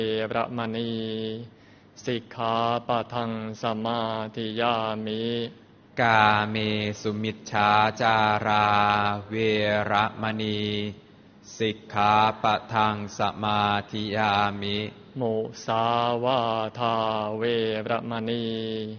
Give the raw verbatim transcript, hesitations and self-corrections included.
ระมณีสิกขาปะทังสมาธิยามิกาเมสุมิจฉาจาราเวระมณีสิกขาปะทังสมาธิยามิมุสาวาทาเวระมณี